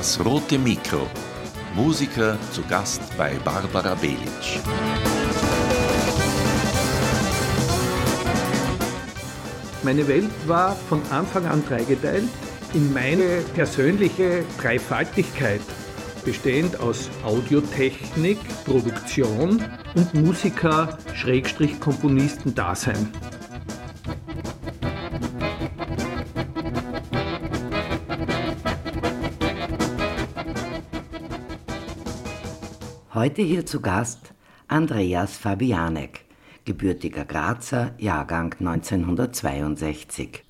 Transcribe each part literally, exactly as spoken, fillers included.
Das rote Mikro. Musiker zu Gast bei Barbara Belic. Meine Welt war von Anfang an dreigeteilt in meine persönliche Dreifaltigkeit, bestehend aus Audiotechnik, Produktion und Musiker-Komponisten-Dasein. Heute hier zu Gast Andreas Fabianek, gebürtiger Grazer, Jahrgang neunzehnhundertzweiundsechzig.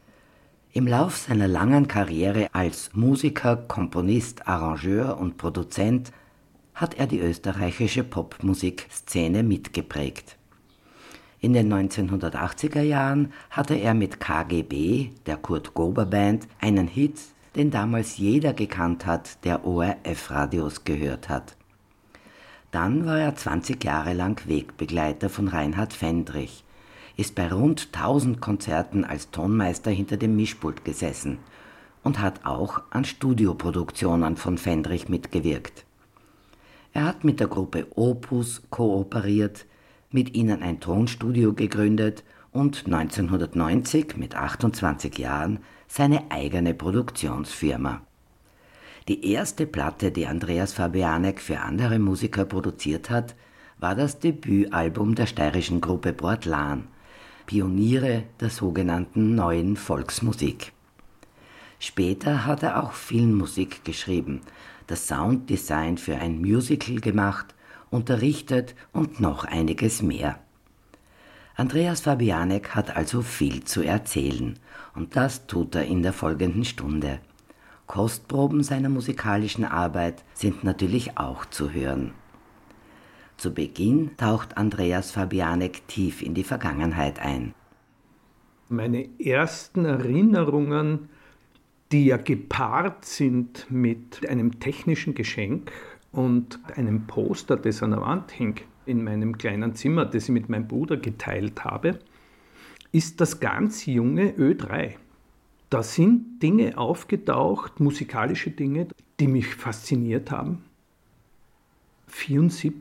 Im Lauf seiner langen Karriere als Musiker, Komponist, Arrangeur und Produzent hat er die österreichische Popmusikszene mitgeprägt. In den neunzehnhundertachtziger Jahren hatte er mit K G B, der Kurt Gober Band, einen Hit, den damals jeder gekannt hat, der O R F-Radios gehört hat. Dann war er zwanzig Jahre lang Wegbegleiter von Reinhard Fendrich, ist bei rund tausend Konzerten als Tonmeister hinter dem Mischpult gesessen und hat auch an Studioproduktionen von Fendrich mitgewirkt. Er hat mit der Gruppe Opus kooperiert, mit ihnen ein Tonstudio gegründet und neunzehnhundertneunzig mit achtundzwanzig Jahren seine eigene Produktionsfirma. Die erste Platte, die Andreas Fabianek für andere Musiker produziert hat, war das Debütalbum der steirischen Gruppe Portlan, Pioniere der sogenannten neuen Volksmusik. Später hat er auch Filmmusik geschrieben, das Sounddesign für ein Musical gemacht, unterrichtet und noch einiges mehr. Andreas Fabianek hat also viel zu erzählen und das tut er in der folgenden Stunde. Kostproben seiner musikalischen Arbeit sind natürlich auch zu hören. Zu Beginn taucht Andreas Fabianek tief in die Vergangenheit ein. Meine ersten Erinnerungen, die ja gepaart sind mit einem technischen Geschenk und einem Poster, das an der Wand hing, in meinem kleinen Zimmer, das ich mit meinem Bruder geteilt habe, ist das ganz junge Ö drei. Da sind Dinge aufgetaucht, musikalische Dinge, die mich fasziniert haben. vierundsiebzig